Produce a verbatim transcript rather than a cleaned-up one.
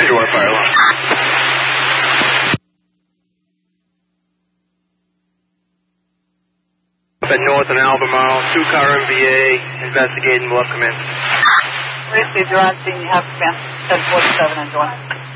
Sure, fire alarm. Up at North and Albemarle, two-car M V A, investigating, will come in. Receive, you're on scene, you have command ten forty-seven and one.